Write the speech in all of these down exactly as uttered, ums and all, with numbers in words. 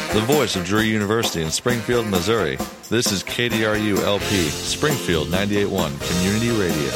the voice of Drury University in Springfield, Missouri. This is K D R U L P, Springfield ninety-eight point one Community Radio.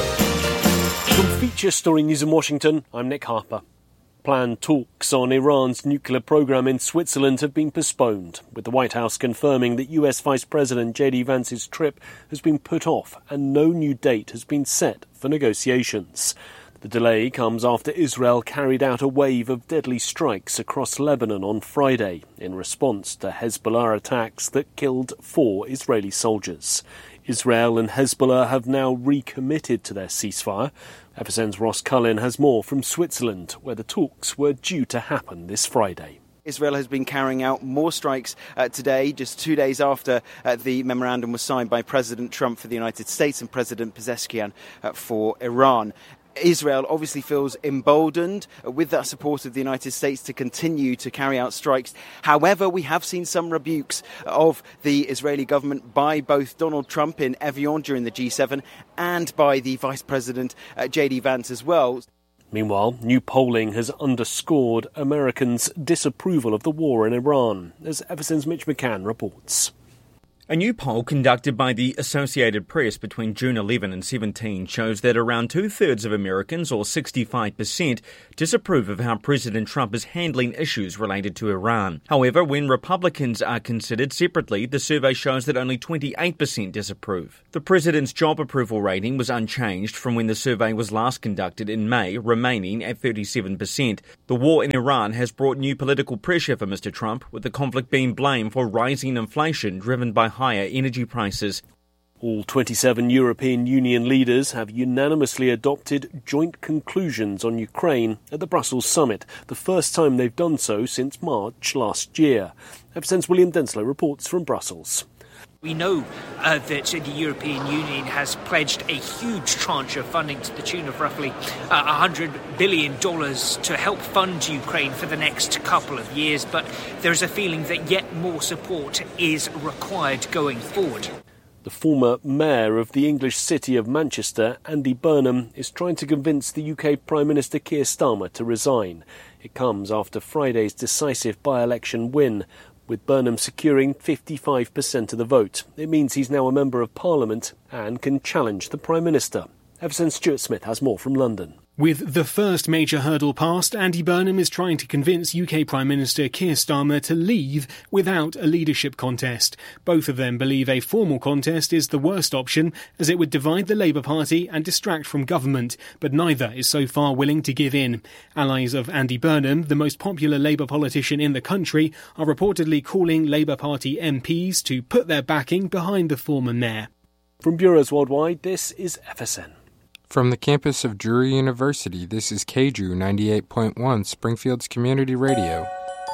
From Feature Story News in Washington, I'm Nick Harper. Planned talks on Iran's nuclear program in Switzerland have been postponed, with the White House confirming that U S Vice President J D Vance's trip has been put off and no new date has been set for negotiations. The delay comes after Israel carried out a wave of deadly strikes across Lebanon on Friday in response to Hezbollah attacks that killed four Israeli soldiers. Israel and Hezbollah have now recommitted to their ceasefire. F S N's Ross Cullen has more from Switzerland, where the talks were due to happen this Friday. Israel has been carrying out more strikes uh, today, just two days after uh, the memorandum was signed by President Trump for the United States and President Pezeshkian uh, for Iran. Israel obviously feels emboldened with that support of the United States to continue to carry out strikes. However, we have seen some rebukes of the Israeli government by both Donald Trump in Evian during the G seven and by the Vice President uh, J D Vance as well. Meanwhile, new polling has underscored Americans' disapproval of the war in Iran, as F S N's Mitch McCann reports. A new poll conducted by the Associated Press between June eleventh and seventeen shows that around two-thirds of Americans, or sixty-five percent, disapprove of how President Trump is handling issues related to Iran. However, when Republicans are considered separately, the survey shows that only twenty-eight percent disapprove. The president's job approval rating was unchanged from when the survey was last conducted in May, remaining at thirty-seven percent. The war in Iran has brought new political pressure for Mister Trump, with the conflict being blamed for rising inflation driven by higher energy prices. All twenty-seven European Union leaders have unanimously adopted joint conclusions on Ukraine at the Brussels summit, the first time they've done so since March last year. F S N's William Denslow reports from Brussels. We know uh, that the European Union has pledged a huge tranche of funding to the tune of roughly uh, one hundred billion dollars to help fund Ukraine for the next couple of years, but there's a feeling that yet more support is required going forward. The former mayor of the English city of Manchester, Andy Burnham, is trying to convince the U K Prime Minister Keir Starmer to resign. It comes after Friday's decisive by-election win, with Burnham securing fifty-five percent of the vote. It means he's now a Member of Parliament and can challenge the Prime Minister. F S N's Stuart Smith has more from London. With the first major hurdle passed, Andy Burnham is trying to convince U K Prime Minister Keir Starmer to leave without a leadership contest. Both of them believe a formal contest is the worst option, as it would divide the Labour Party and distract from government, but neither is so far willing to give in. Allies of Andy Burnham, the most popular Labour politician in the country, are reportedly calling Labour Party M Ps to put their backing behind the former mayor. From bureaus worldwide, this is F S N. From the campus of Drury University, this is K D R U ninety-eight point one, Springfield's Community Radio.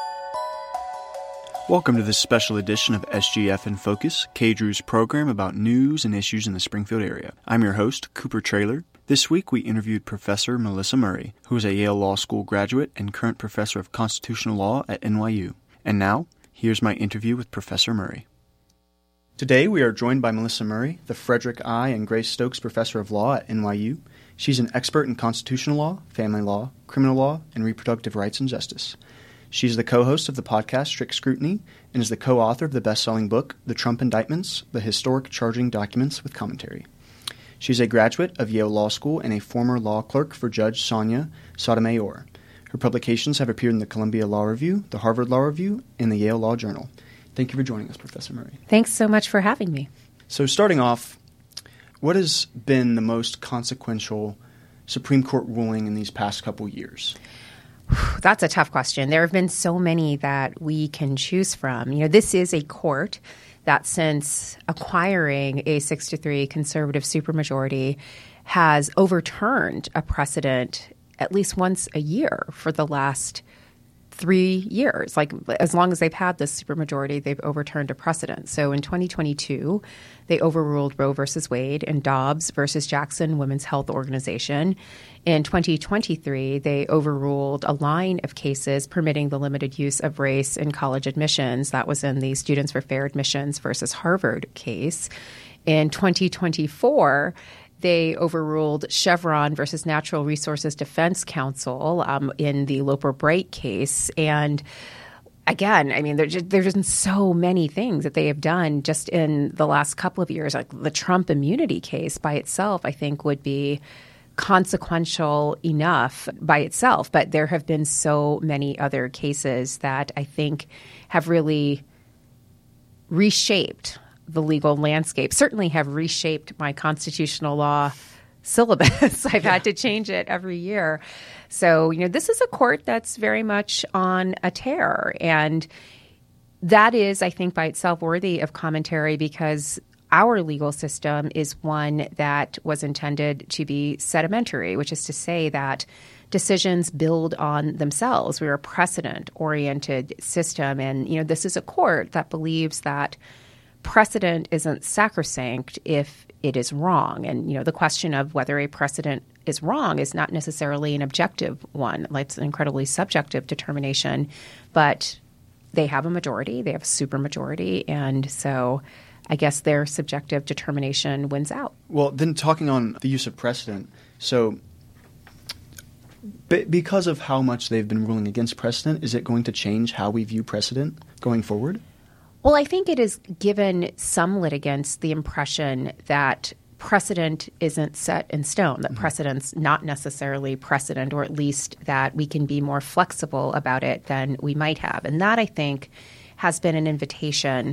Welcome to this special edition of S G F in Focus, K D R U's program about news and issues in the Springfield area. I'm your host, Cooper Traylor. This week we interviewed Professor Melissa Murray, who is a Yale Law School graduate and current professor of constitutional law at N Y U. And now, here's my interview with Professor Murray. Today we are joined by Melissa Murray, the Frederick I. and Grace Stokes Professor of Law at N Y U. She's an expert in constitutional law, family law, criminal law, and reproductive rights and justice. She's the co-host of the podcast Strict Scrutiny and is the co-author of the best-selling book, The Trump Indictments, The Historic Charging Documents with Commentary. She's a graduate of Yale Law School and a former law clerk for Judge Sonia Sotomayor. Her publications have appeared in the Columbia Law Review, the Harvard Law Review, and the Yale Law Journal. Thank you for joining us, Professor Murray. Thanks so much for having me. So starting off, what has been the most consequential Supreme Court ruling in these past couple years? That's a tough question. There have been so many that we can choose from. You know, this is a court that, since acquiring a six to three conservative supermajority, has overturned a precedent at least once a year for the last three years. Like, as long as they've had this supermajority, they've overturned a precedent. So in twenty twenty-two, they overruled Roe versus Wade and Dobbs versus Jackson Women's Health Organization. In twenty twenty-three, they overruled a line of cases permitting the limited use of race in college admissions. That was in the Students for Fair Admissions versus Harvard case. In twenty twenty-four, they overruled Chevron versus Natural Resources Defense Council um, in the Loper-Bright case. And again, I mean, there's just, there's just so many things that they have done just in the last couple of years. Like the Trump immunity case by itself, I think, would be consequential enough by itself. But there have been so many other cases that I think have really reshaped the legal landscape, certainly have reshaped my constitutional law syllabus. I've had to change it every year. So, you know, this is a court that's very much on a tear. And that is, I think, by itself worthy of commentary because our legal system is one that was intended to be sedimentary, which is to say that decisions build on themselves. We're a precedent-oriented system. And, you know, this is a court that believes that precedent isn't sacrosanct if it is wrong. And, you know, the question of whether a precedent is wrong is not necessarily an objective one. Like, it's an incredibly subjective determination. But they have a majority. They have a supermajority. And so I guess their subjective determination wins out. Well, then talking on the use of precedent, so b- because of how much they've been ruling against precedent, is it going to change how we view precedent going forward? Well, I think it has given some litigants the impression that precedent isn't set in stone, that mm-hmm. precedent's not necessarily precedent, or at least that we can be more flexible about it than we might have. And that, I think, has been an invitation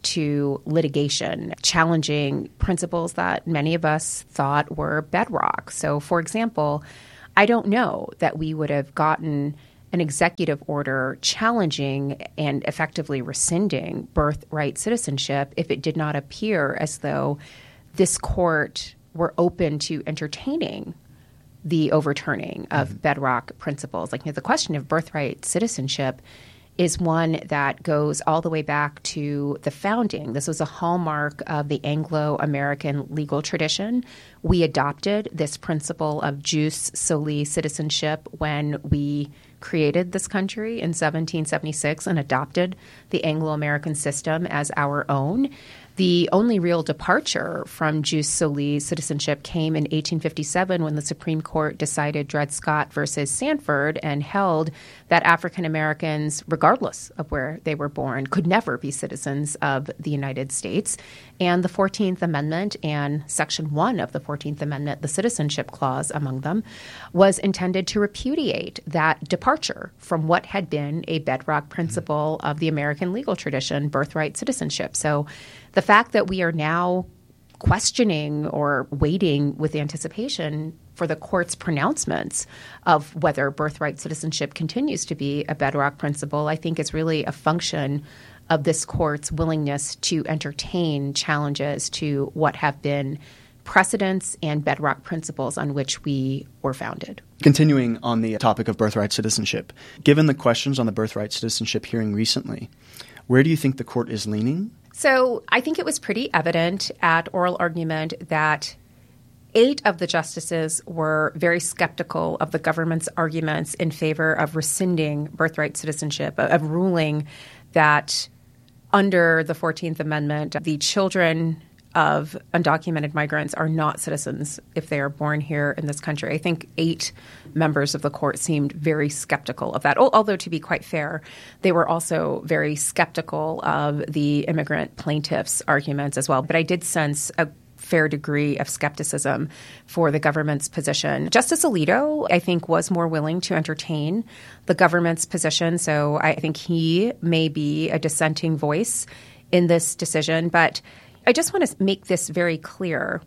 to litigation, challenging principles that many of us thought were bedrock. So, for example, I don't know that we would have gotten an executive order challenging and effectively rescinding birthright citizenship if it did not appear as though this court were open to entertaining the overturning of mm-hmm. bedrock principles. Like, you know, the question of birthright citizenship is one that goes all the way back to the founding. This was a hallmark of the Anglo-American legal tradition. We adopted this principle of jus soli citizenship when we created this country in seventeen seventy-six and adopted the Anglo-American system as our own. The only real departure from jus soli citizenship came in eighteen fifty-seven when the Supreme Court decided Dred Scott versus Sanford and held that African Americans, regardless of where they were born, could never be citizens of the United States. And the fourteenth Amendment and Section one of the fourteenth Amendment, the Citizenship Clause among them, was intended to repudiate that departure from what had been a bedrock principle mm-hmm. of the American legal tradition, birthright citizenship. So the fact that we are now questioning or waiting with anticipation for the court's pronouncements of whether birthright citizenship continues to be a bedrock principle, I think is really a function of this court's willingness to entertain challenges to what have been precedents and bedrock principles on which we were founded. Continuing on the topic of birthright citizenship, given the questions on the birthright citizenship hearing recently, where do you think the court is leaning? So I think it was pretty evident at oral argument that eight of the justices were very skeptical of the government's arguments in favor of rescinding birthright citizenship, of ruling that under the fourteenth Amendment, the children of undocumented migrants are not citizens if they are born here in this country. I think eight members of the court seemed very skeptical of that. Although, to be quite fair, they were also very skeptical of the immigrant plaintiffs' arguments as well. But I did sense a fair degree of skepticism for the government's position. Justice Alito, I think, was more willing to entertain the government's position. So I think he may be a dissenting voice in this decision. But I just want to make this very clear.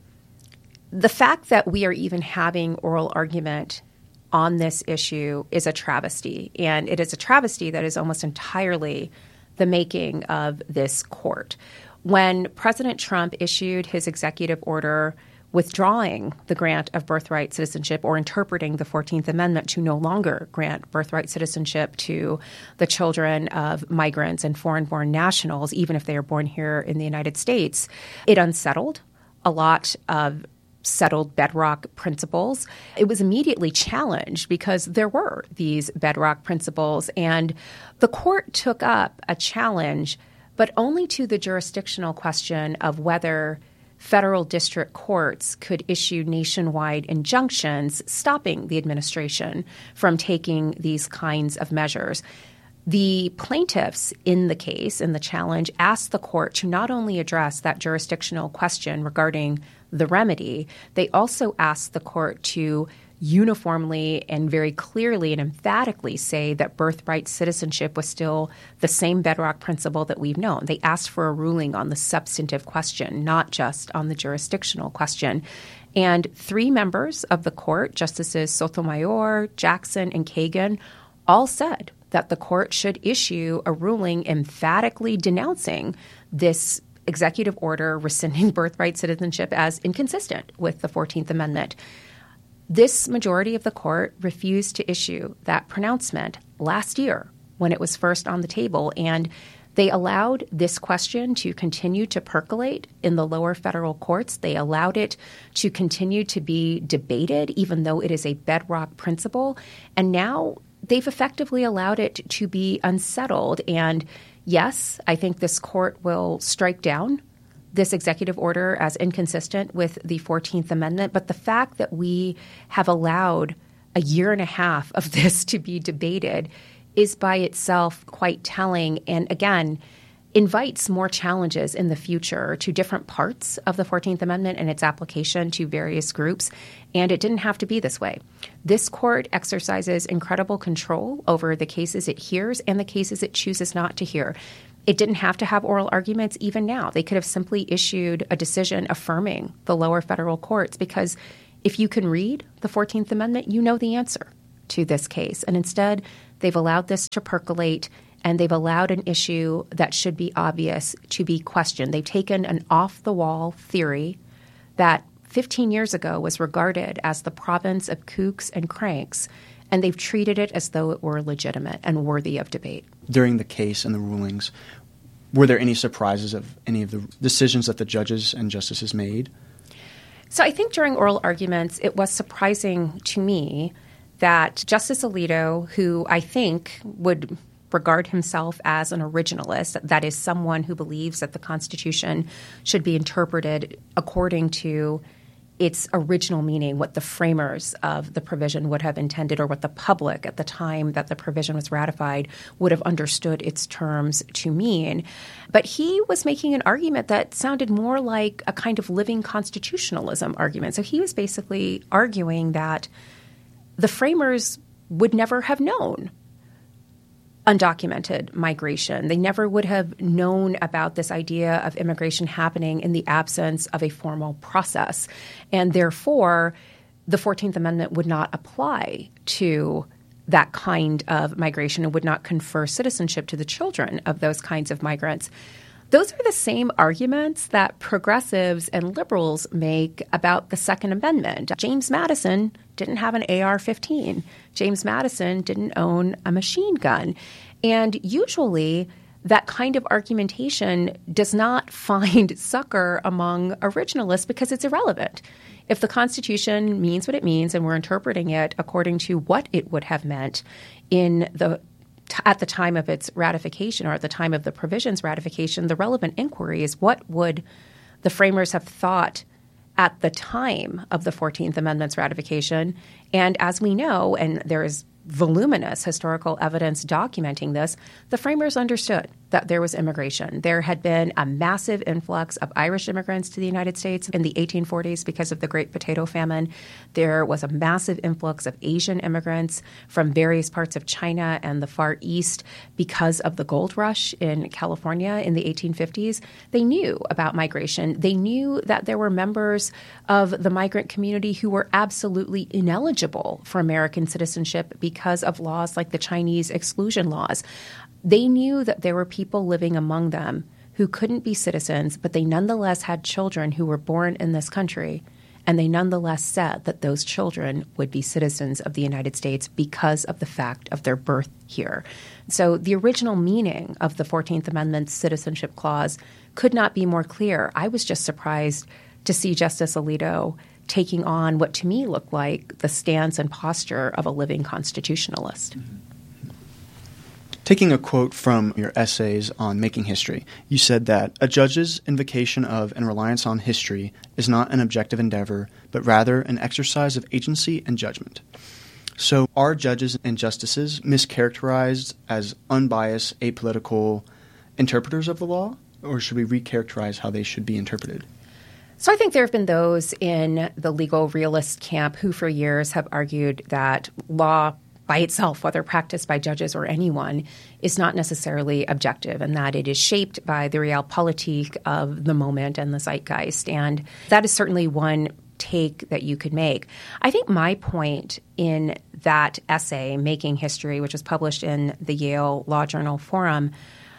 The fact that we are even having oral argument on this issue is a travesty. And it is a travesty that is almost entirely the making of this court. When President Trump issued his executive order withdrawing the grant of birthright citizenship or interpreting the fourteenth Amendment to no longer grant birthright citizenship to the children of migrants and foreign-born nationals, even if they are born here in the United States, it unsettled a lot of settled bedrock principles. It was immediately challenged because there were these bedrock principles, and the court took up a challenge, but only to the jurisdictional question of whether federal district courts could issue nationwide injunctions stopping the administration from taking these kinds of measures. The plaintiffs in the case, in the challenge, asked the court to not only address that jurisdictional question regarding the remedy, they also asked the court to uniformly and very clearly and emphatically say that birthright citizenship was still the same bedrock principle that we've known. They asked for a ruling on the substantive question, not just on the jurisdictional question. And three members of the court, Justices Sotomayor, Jackson, and Kagan, all said that the court should issue a ruling emphatically denouncing this executive order rescinding birthright citizenship as inconsistent with the fourteenth Amendment. This majority of the court refused to issue that pronouncement last year when it was first on the table, and they allowed this question to continue to percolate in the lower federal courts. They allowed it to continue to be debated, even though it is a bedrock principle. And now they've effectively allowed it to be unsettled. And yes, I think this court will strike down this executive order as inconsistent with the fourteenth Amendment. But the fact that we have allowed a year and a half of this to be debated is by itself quite telling, and again, invites more challenges in the future to different parts of the fourteenth Amendment and its application to various groups. And it didn't have to be this way. This court exercises incredible control over the cases it hears and the cases it chooses not to hear. It didn't have to have oral arguments even now. They could have simply issued a decision affirming the lower federal courts, because if you can read the fourteenth Amendment, you know the answer to this case. And instead, they've allowed this to percolate, and they've allowed an issue that should be obvious to be questioned. They've taken an off-the-wall theory that fifteen years ago was regarded as the province of kooks and cranks, and they've treated it as though it were legitimate and worthy of debate. During the case and the rulings, were there any surprises of any of the decisions that the judges and justices made? So I think during oral arguments, it was surprising to me that Justice Alito, who I think would regard himself as an originalist, that is, someone who believes that the Constitution should be interpreted according to its original meaning, what the framers of the provision would have intended, or what the public at the time that the provision was ratified would have understood its terms to mean. But he was making an argument that sounded more like a kind of living constitutionalism argument. So he was basically arguing that the framers would never have known undocumented migration. They never would have known about this idea of immigration happening in the absence of a formal process. And therefore, the fourteenth Amendment would not apply to that kind of migration and would not confer citizenship to the children of those kinds of migrants. Those are the same arguments that progressives and liberals make about the Second Amendment. James Madison didn't have an A R fifteen. James Madison didn't own a machine gun. And usually that kind of argumentation does not find succor among originalists because it's irrelevant. If the Constitution means what it means and we're interpreting it according to what it would have meant in the at the time of its ratification, or at the time of the provision's ratification, the relevant inquiry is what would the framers have thought at the time of the fourteenth Amendment's ratification. And as we know, and there is voluminous historical evidence documenting this, the framers understood that there was immigration. There had been a massive influx of Irish immigrants to the United States in the eighteen forties because of the Great Potato Famine. There was a massive influx of Asian immigrants from various parts of China and the Far East because of the gold rush in California in the eighteen fifties. They knew about migration. They knew that there were members of the migrant community who were absolutely ineligible for American citizenship because of laws like the Chinese exclusion laws. They knew that there were people living among them who couldn't be citizens, but they nonetheless had children who were born in this country, and they nonetheless said that those children would be citizens of the United States because of the fact of their birth here. So the original meaning of the fourteenth Amendment's citizenship clause could not be more clear. I was just surprised to see Justice Alito taking on what to me looked like the stance and posture of a living constitutionalist. Mm-hmm. Taking a quote from your essays on Making History, you said that a judge's invocation of and reliance on history is not an objective endeavor, but rather an exercise of agency and judgment. So are judges and justices mischaracterized as unbiased, apolitical interpreters of the law, or should we recharacterize how they should be interpreted? So I think there have been those in the legal realist camp who for years have argued that law by itself, whether practiced by judges or anyone, is not necessarily objective, and that it is shaped by the realpolitik of the moment and the zeitgeist. And that is certainly one take that you could make. I think my point in that essay, Making History, which was published in the Yale Law Journal Forum,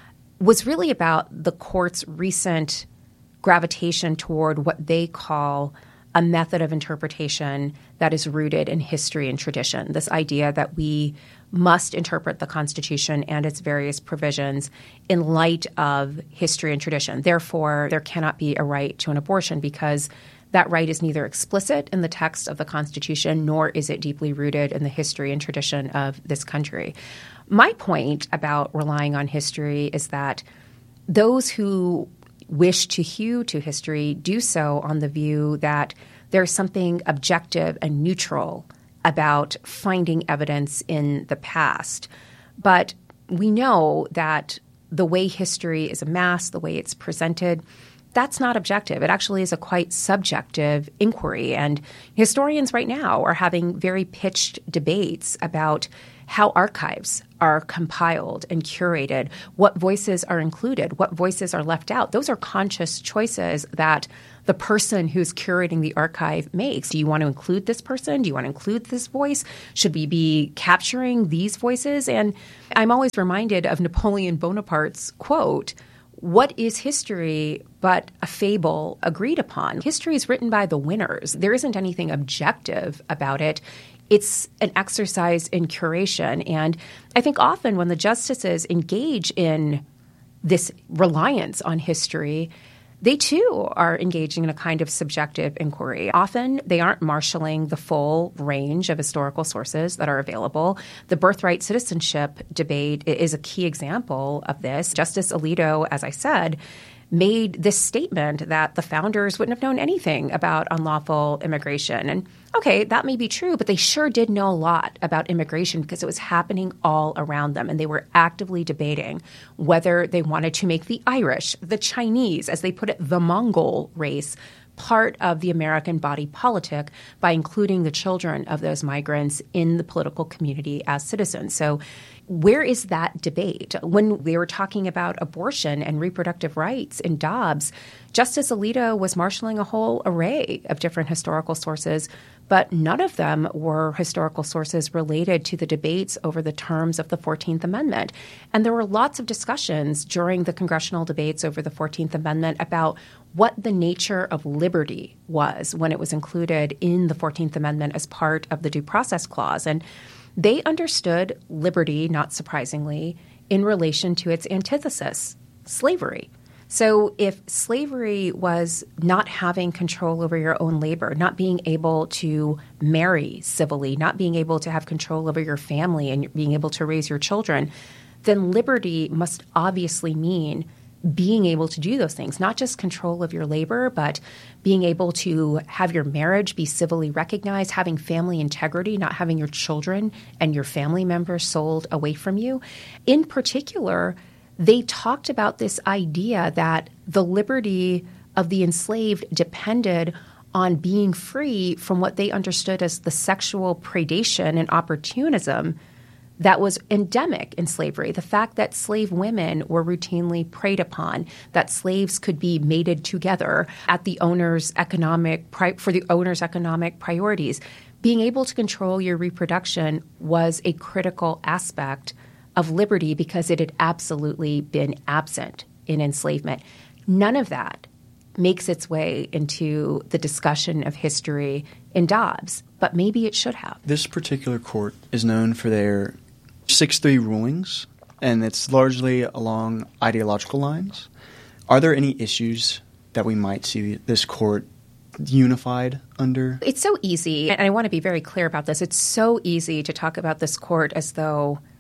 was really about the court's recent gravitation toward what they call a method of interpretation that is rooted in history and tradition. This idea that we must interpret the Constitution and its various provisions in light of history and tradition. Therefore, there cannot be a right to an abortion because that right is neither explicit in the text of the Constitution nor is it deeply rooted in the history and tradition of this country. My point about relying on history is that those who wish to hew to history do so on the view that there's something objective and neutral about finding evidence in the past. But we know that the way history is amassed, the way it's presented, that's not objective. It actually is a quite subjective inquiry. And historians right now are having very pitched debates about how archives are compiled and curated, what voices are included, what voices are left out. Those are conscious choices that the person who's curating the archive makes. Do you want to include this person? Do you want to include this voice? Should we be capturing these voices? And I'm always reminded of Napoleon Bonaparte's quote, "What is history but a fable agreed upon?" History is written by the winners. There isn't anything objective about it. It's an exercise in curation. And I think often when the justices engage in this reliance on history, they too are engaging in a kind of subjective inquiry. Often they aren't marshaling the full range of historical sources that are available. The birthright citizenship debate is a key example of this. Justice Alito, as I said, made this statement that the founders wouldn't have known anything about unlawful immigration. And okay, that may be true, but they sure did know a lot about immigration because it was happening all around them. And they were actively debating whether they wanted to make the Irish, the Chinese, as they put it, the Mongol race, part of the American body politic by including the children of those migrants in the political community as citizens. So where is that debate? When we were talking about abortion and reproductive rights in Dobbs, Justice Alito was marshaling a whole array of different historical sources, but none of them were historical sources related to the debates over the terms of the fourteenth Amendment. And there were lots of discussions during the congressional debates over the fourteenth Amendment about what the nature of liberty was when it was included in the fourteenth Amendment as part of the Due Process Clause. And they understood liberty, not surprisingly, in relation to its antithesis, slavery. So if slavery was not having control over your own labor, not being able to marry civilly, not being able to have control over your family and being able to raise your children, then liberty must obviously mean being able to do those things, not just control of your labor, but being able to have your marriage be civilly recognized, having family integrity, not having your children and your family members sold away from you. In particular, they talked about this idea that the liberty of the enslaved depended on being free from what they understood as the sexual predation and opportunism that was endemic in slavery. The fact that slave women were routinely preyed upon, that slaves could be mated together at the owner's economic pri- for the owner's economic priorities. Being able to control your reproduction was a critical aspect of liberty because it had absolutely been absent in enslavement. None of that makes its way into the discussion of history in Dobbs, but maybe it should have. This particular court is known for their six three rulings, and it's largely along ideological lines. Are there any issues that we might see this court unified under? It's so easy, and I want to be very clear about this. It's so easy to talk about this court as though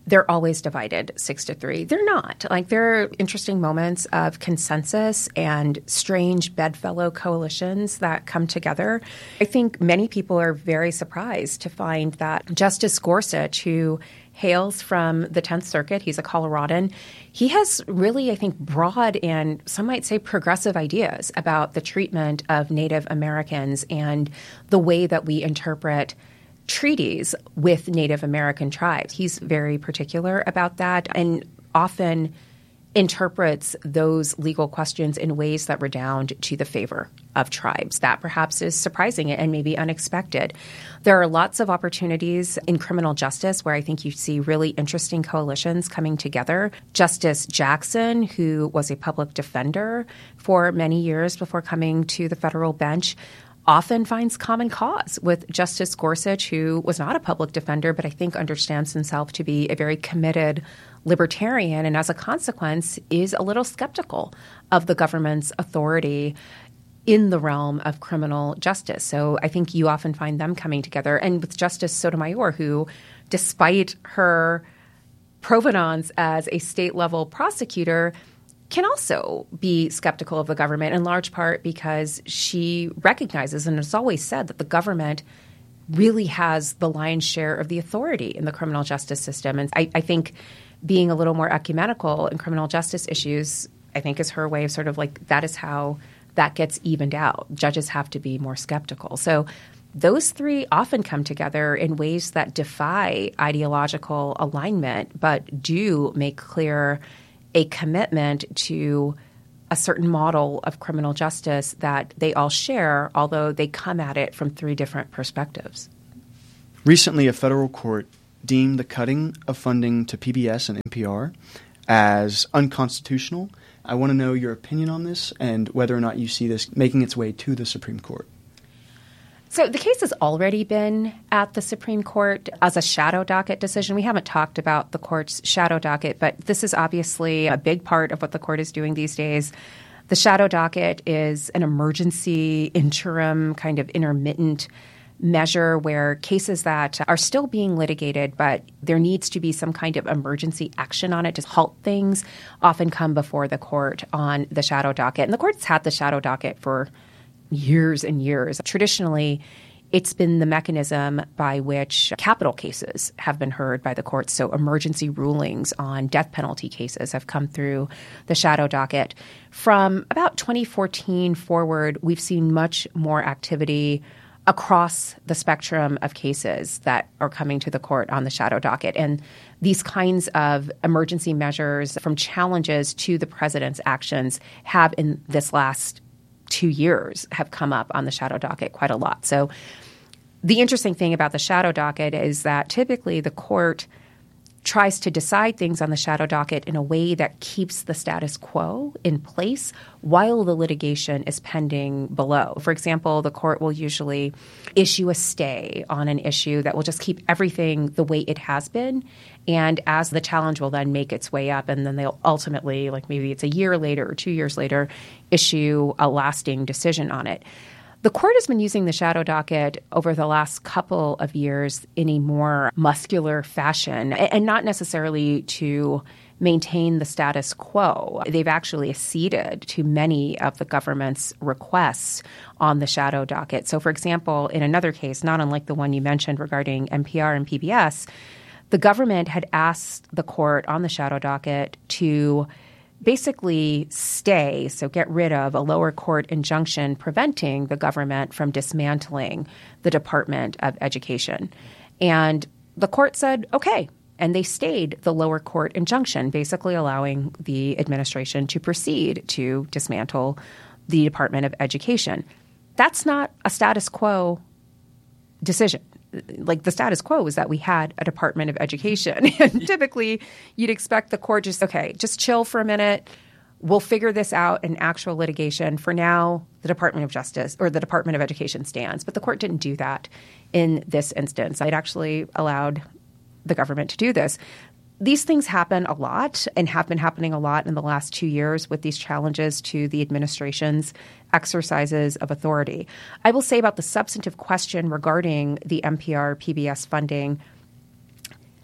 they're always divided six to three. They're not. Like, there are interesting moments of consensus and strange bedfellow coalitions that come together. I think many people are very surprised to find that Justice Gorsuch, who hails from the tenth Circuit, he's a Coloradan, he has really, I think, broad and some might say progressive ideas about the treatment of Native Americans and the way that we interpret treaties with Native American tribes. He's very particular about that and often interprets those legal questions in ways that redound to the favor of tribes. That perhaps is surprising and maybe unexpected. There are lots of opportunities in criminal justice where I think you see really interesting coalitions coming together. Justice Jackson, who was a public defender for many years before coming to the federal bench, often finds common cause with Justice Gorsuch, who was not a public defender, but I think understands himself to be a very committed libertarian and as a consequence is a little skeptical of the government's authority in the realm of criminal justice. So I think you often find them coming together. And with Justice Sotomayor, who, despite her provenance as a state-level prosecutor, can also be skeptical of the government in large part because she recognizes and has always said that the government really has the lion's share of the authority in the criminal justice system. And I, I think being a little more ecumenical in criminal justice issues, I think, is her way of sort of like that is how that gets evened out. Judges have to be more skeptical. So those three often come together in ways that defy ideological alignment but do make clear a commitment to a certain model of criminal justice that they all share, although they come at it from three different perspectives. Recently, a federal court deemed the cutting of funding to P B S and N P R as unconstitutional. I want to know your opinion on this and whether or not you see this making its way to the Supreme Court. So the case has already been at the Supreme Court as a shadow docket decision. We haven't talked about the court's shadow docket, but this is obviously a big part of what the court is doing these days. The shadow docket is an emergency, interim, kind of intermittent measure where cases that are still being litigated, but there needs to be some kind of emergency action on it to halt things, often come before the court on the shadow docket. And the court's had the shadow docket for years and years. Traditionally, it's been the mechanism by which capital cases have been heard by the courts. So emergency rulings on death penalty cases have come through the shadow docket. From about twenty fourteen forward, we've seen much more activity across the spectrum of cases that are coming to the court on the shadow docket. And these kinds of emergency measures from challenges to the president's actions have in this last two years have come up on the shadow docket quite a lot. So the interesting thing about the shadow docket is that typically the court tries to decide things on the shadow docket in a way that keeps the status quo in place while the litigation is pending below. For example, the court will usually issue a stay on an issue that will just keep everything the way it has been. And as the challenge will then make its way up, and then they'll ultimately, like maybe it's a year later or two years later, issue a lasting decision on it. The court has been using the shadow docket over the last couple of years in a more muscular fashion, and not necessarily to maintain the status quo. They've actually acceded to many of the government's requests on the shadow docket. So, for example, in another case, not unlike the one you mentioned regarding N P R and P B S, the government had asked the court on the shadow docket to basically stay, so get rid of a lower court injunction preventing the government from dismantling the Department of Education. And the court said, okay. And they stayed the lower court injunction, basically allowing the administration to proceed to dismantle the Department of Education. That's not a status quo decision. Like the status quo is that we had a Department of Education. And typically you'd expect the court just, okay, just chill for a minute. We'll figure this out in actual litigation. For now, the Department of Justice or the Department of Education stands. But the court didn't do that in this instance. It actually allowed the government to do this. These things happen a lot and have been happening a lot in the last two years with these challenges to the administration's exercises of authority. I will say about the substantive question regarding the N P R P B S funding,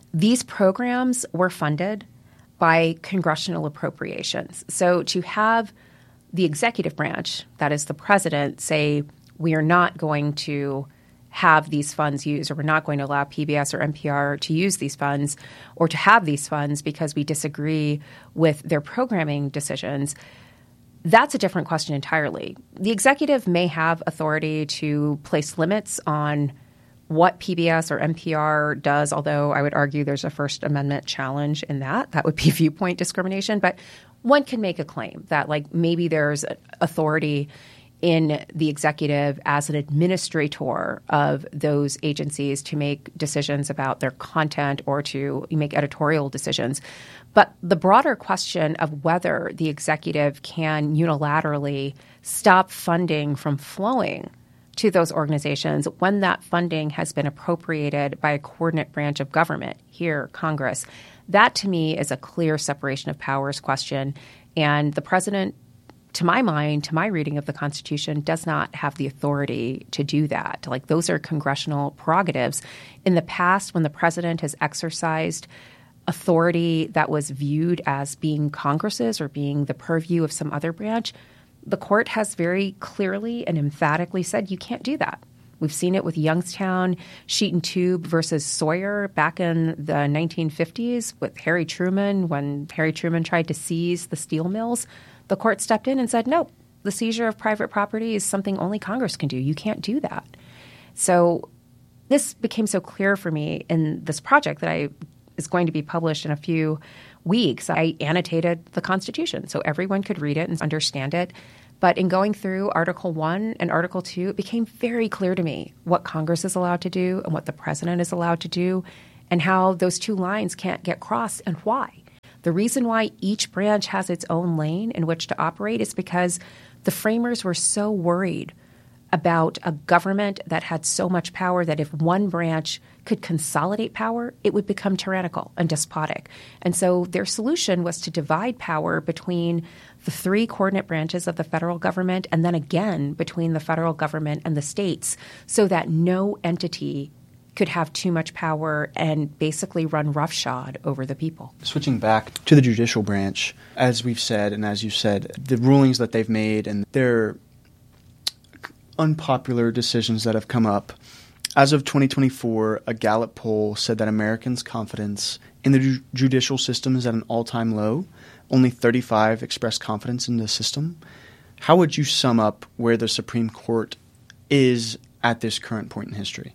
these programs were funded by congressional appropriations. So to have the executive branch, that is the president, say we are not going to have these funds used, or we're not going to allow P B S or N P R to use these funds or to have these funds because we disagree with their programming decisions, that's a different question entirely. The executive may have authority to place limits on what P B S or N P R does, although I would argue there's a First Amendment challenge in that. That would be viewpoint discrimination. But one can make a claim that, like, maybe there's authority in the executive as an administrator of those agencies to make decisions about their content or to make editorial decisions. But the broader question of whether the executive can unilaterally stop funding from flowing to those organizations when that funding has been appropriated by a coordinate branch of government, here, Congress, that to me is a clear separation of powers question. And the president, to my mind, to my reading of the Constitution, does not have the authority to do that. Like, those are congressional prerogatives. In the past, when the president has exercised authority that was viewed as being Congress's or being the purview of some other branch, the court has very clearly and emphatically said you can't do that. We've seen it with Youngstown, Sheet and Tube versus Sawyer back in the nineteen fifties with Harry Truman. When Harry Truman tried to seize the steel mills, the court stepped in and said, no, the seizure of private property is something only Congress can do. You can't do that. So this became so clear for me in this project that I is going to be published in a few weeks. I annotated the Constitution so everyone could read it and understand it. But in going through Article one and Article two, it became very clear to me what Congress is allowed to do and what the president is allowed to do and how those two lines can't get crossed and why. The reason why each branch has its own lane in which to operate is because the framers were so worried about a government that had so much power that if one branch could consolidate power, it would become tyrannical and despotic. And so their solution was to divide power between the three coordinate branches of the federal government and then again between the federal government and the states so that no entity could have too much power and basically run roughshod over the people. Switching back to the judicial branch, as we've said and as you said, the rulings that they've made and their unpopular decisions that have come up. As of twenty twenty-four, a Gallup poll said that Americans' confidence in the ju- judicial system is at an all-time low. Only thirty-five express confidence in the system. How would you sum up where the Supreme Court is at this current point in history?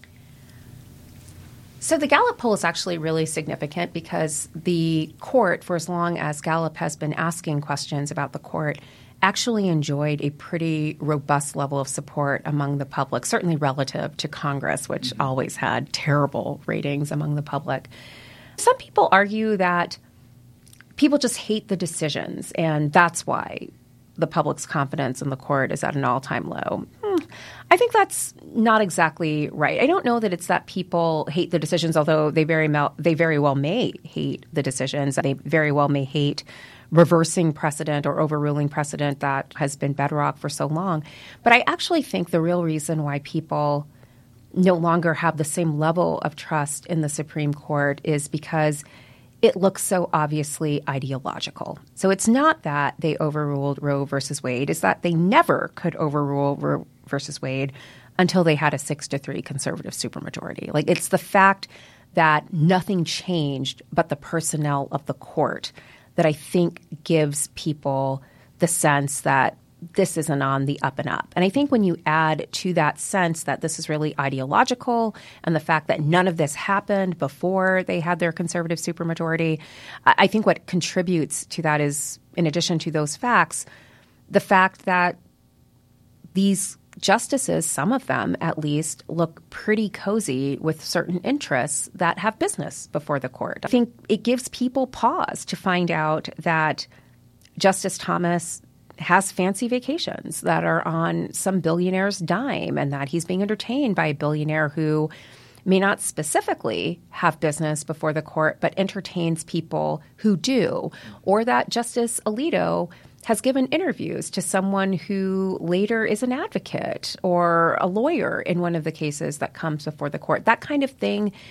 So the Gallup poll is actually really significant because the court, for as long as Gallup has been asking questions about the court, actually enjoyed a pretty robust level of support among the public, certainly relative to Congress, which mm-hmm. always had terrible ratings among the public. Some people argue that people just hate the decisions, and that's why the public's confidence in the court is at an all-time low. Hmm. I think that's not exactly right. I don't know that it's that people hate the decisions, although they very, mal- they very well may hate the decisions. They very well may hate reversing precedent or overruling precedent that has been bedrock for so long. But I actually think the real reason why people no longer have the same level of trust in the Supreme Court is because it looks so obviously ideological. So it's not that they overruled Roe versus Wade. It's that they never could overrule Roe versus Wade until they had a six to three conservative supermajority. Like, it's the fact that nothing changed but the personnel of the court that I think gives people the sense that this isn't on the up and up. And I think when you add to that sense that this is really ideological and the fact that none of this happened before they had their conservative supermajority, I think what contributes to that is, in addition to those facts, the fact that these justices, some of them at least, look pretty cozy with certain interests that have business before the court. I think it gives people pause to find out that Justice Thomas has fancy vacations that are on some billionaire's dime and that he's being entertained by a billionaire who may not specifically have business before the court but entertains people who do, or that Justice Alito has given interviews to someone who later is an advocate or a lawyer in one of the cases that comes before the court. That kind of thing,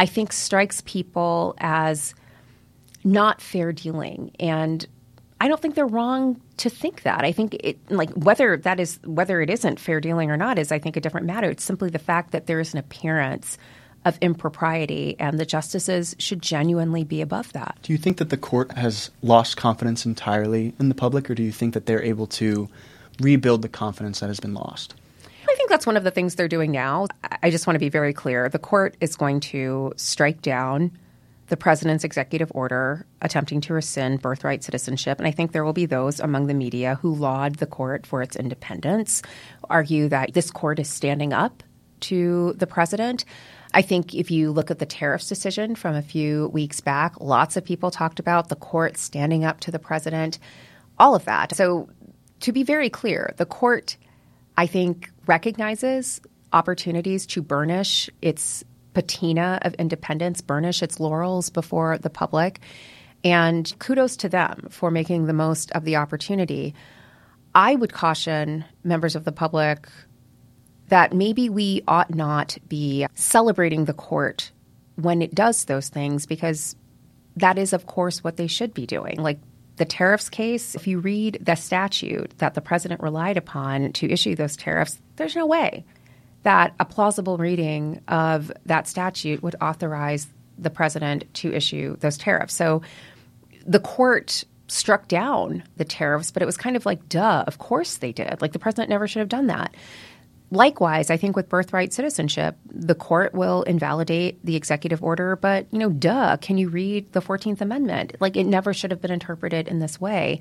I think strikes people as not fair dealing. And I don't think they're wrong to think that. I think it, like whether that is whether it isn't fair dealing or not is, I think, a different matter. It's simply the fact that there is an appearance of impropriety, and the justices should genuinely be above that. Do you think that the court has lost confidence entirely in the public, or do you think that they're able to rebuild the confidence that has been lost? I think that's one of the things they're doing now. I just want to be very clear. The court is going to strike down the president's executive order attempting to rescind birthright citizenship. And I think there will be those among the media who laud the court for its independence, argue that this court is standing up to the president. I think if you look at the tariffs decision from a few weeks back, lots of people talked about the court standing up to the president, all of that. So to be very clear, the court, I think, recognizes opportunities to burnish its patina of independence, burnish its laurels before the public. And kudos to them for making the most of the opportunity. I would caution members of the public that maybe we ought not be celebrating the court when it does those things, because that is, of course, what they should be doing. Like the tariffs case, if you read the statute that the president relied upon to issue those tariffs, there's no way that a plausible reading of that statute would authorize the president to issue those tariffs. So the court struck down the tariffs, but it was kind of like, duh, of course they did. Like the president never should have done that. Likewise, I think with birthright citizenship, the court will invalidate the executive order, but, you know, duh, can you read the fourteenth Amendment? Like it never should have been interpreted in this way.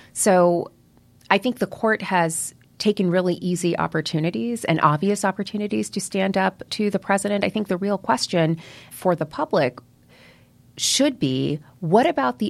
So I think the court has taken really easy opportunities and obvious opportunities to stand up to the president. I think the real question for the public should be, what about the